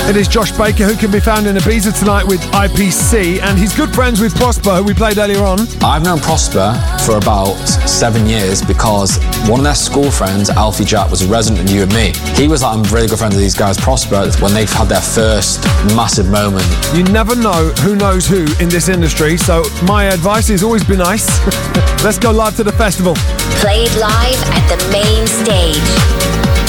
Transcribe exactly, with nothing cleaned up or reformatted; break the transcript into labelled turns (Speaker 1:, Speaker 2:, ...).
Speaker 1: It is Josh Baker, who can be found in Ibiza tonight with I P C, and he's good friends with Prosper, who we played earlier on.
Speaker 2: I've known Prosper for about seven years because one of their school friends, Alfie Jack, was a resident of You and Me. He was like, I'm really good friends with these guys, Prosper, when they've had their first massive moment.
Speaker 1: You never know who knows who in this industry, so my advice is always be nice. Let's go live to the festival.
Speaker 3: Played live at the main stage.